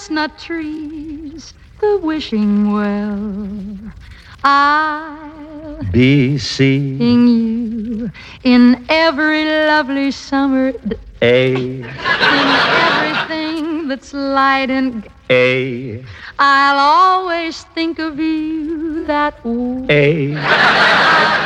chestnut trees, the wishing well. I'll be seeing you in every lovely summer A. in everything that's light and A. I'll always think of you that way. A.